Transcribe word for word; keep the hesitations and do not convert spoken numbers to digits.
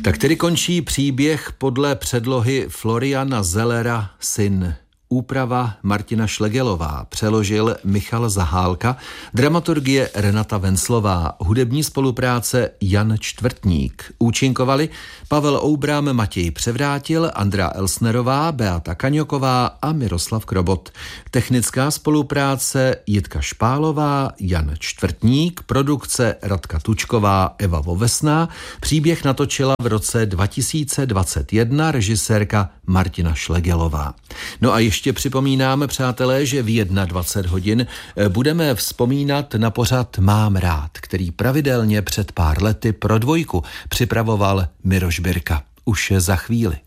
Tak tedy končí příběh podle předlohy Floriana Zellera Syn. Úprava Martina Šlegelová, přeložil Michal Zahálka, dramaturgie Renata Venclová, hudební spolupráce Jan Čtvrtník. Účinkovali Pavel Oubram, Matěj Převrátil, Andrea Elsnerová, Beata Kaňoková a Miroslav Krobot. Technická spolupráce Jitka Špálová, Jan Čtvrtník, produkce Radka Tučková, Eva Vovesná. Příběh natočila v roce dva tisíce dvacet jedna režisérka Martina Šlegelová. No a ještě připomínáme, přátelé, že v dvacet jedna hodin budeme vzpomínat na pořad Mám rád, který pravidelně před pár lety pro Dvojku připravoval Miroš Birka. Už za chvíli.